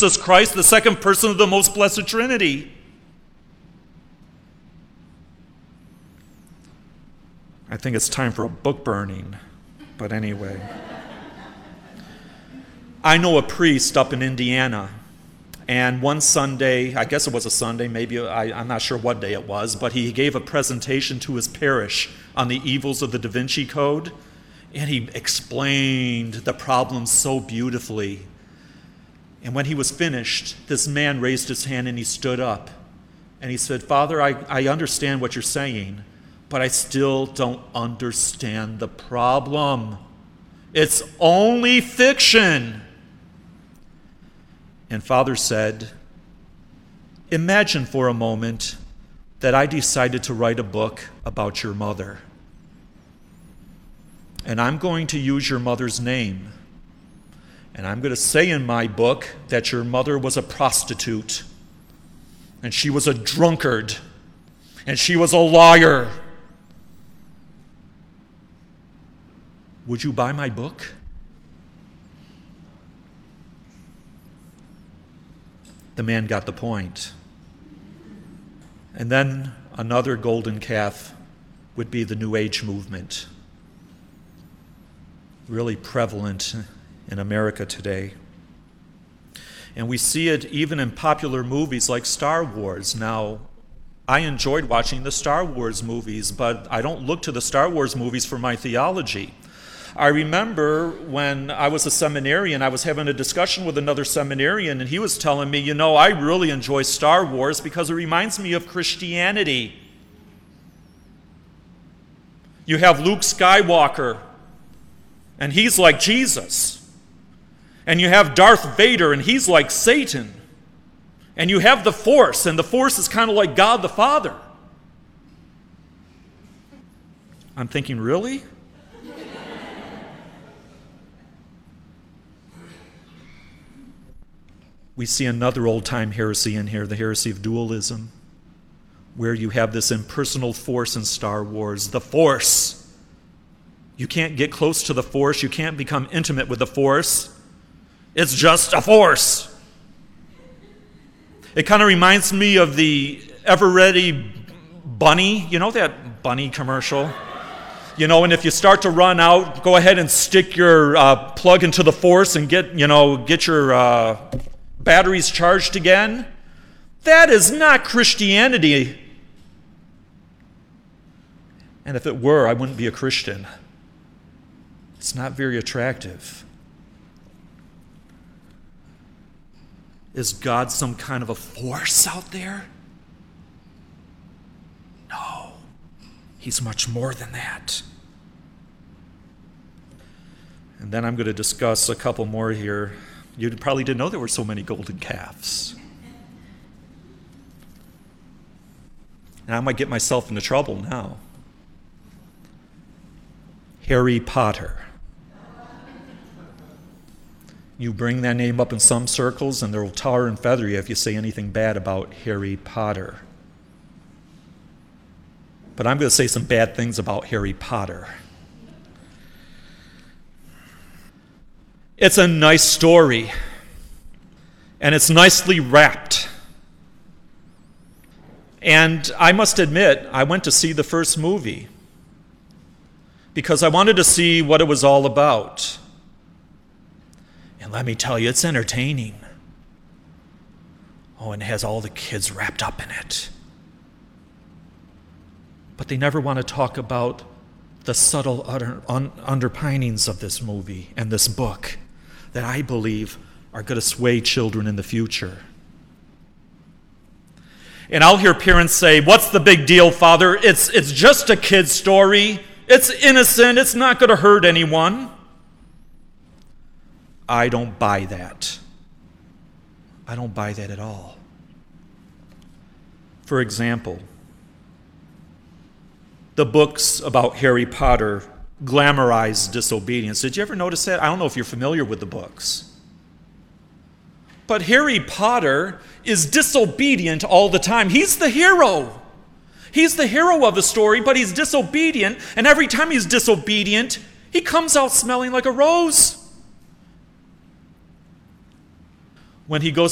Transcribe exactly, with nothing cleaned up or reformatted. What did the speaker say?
Jesus Christ, the second person of the most blessed Trinity. I think it's time for a book burning, but anyway. I know a priest up in Indiana, and one Sunday, I guess it was a Sunday, maybe, I, I'm not sure what day it was, but he gave a presentation to his parish on the evils of the Da Vinci Code, and he explained the problems so beautifully. And when he was finished, this man raised his hand and he stood up, and he said, "Father, I, I understand what you're saying, but I still don't understand the problem. It's only fiction." And Father said, "Imagine for a moment that I decided to write a book about your mother. And I'm going to use your mother's name. And I'm going to say in my book that your mother was a prostitute, and she was a drunkard, and she was a liar. Would you buy my book?" The man got the point. And then another golden calf would be the New Age movement, really prevalent in America today. And we see it even in popular movies like Star Wars. Now, I enjoyed watching the Star Wars movies, but I don't look to the Star Wars movies for my theology. I remember when I was a seminarian, I was having a discussion with another seminarian, and he was telling me, you know, I really enjoy Star Wars because it reminds me of Christianity. You have Luke Skywalker, and he's like Jesus. And you have Darth Vader, and he's like Satan. And you have the Force, and the Force is kind of like God the Father. I'm thinking, really? We see another old-time heresy in here, the heresy of dualism, where you have this impersonal force in Star Wars, the Force. You can't get close to the Force. You can't become intimate with the Force. It's just a force. It kind of reminds me of the ever-ready bunny. You know that bunny commercial? You know, and if you start to run out, go ahead and stick your uh, plug into the Force and get, you know, get your uh, batteries charged again. That is not Christianity. And if it were, I wouldn't be a Christian. It's not very attractive. Is God some kind of a force out there? No. He's much more than that. And then I'm going to discuss a couple more here. You probably didn't know there were so many golden calves. And I might get myself into trouble now. Harry Potter. You bring that name up in some circles, and they'll tar and feather you if you say anything bad about Harry Potter. But I'm going to say some bad things about Harry Potter. It's a nice story, and it's nicely wrapped. And I must admit, I went to see the first movie because I wanted to see what it was all about. And let me tell you, it's entertaining. Oh, and it has all the kids wrapped up in it. But they never want to talk about the subtle utter, un, underpinnings of this movie and this book that I believe are going to sway children in the future. And I'll hear parents say, "What's the big deal, Father? It's, it's just a kid's story. It's innocent. It's not going to hurt anyone." I don't buy that. I don't buy that at all. For example, the books about Harry Potter glamorize disobedience. Did you ever notice that? I don't know if you're familiar with the books. But Harry Potter is disobedient all the time. He's the hero. He's the hero of the story, but he's disobedient. And every time he's disobedient, he comes out smelling like a rose. When he goes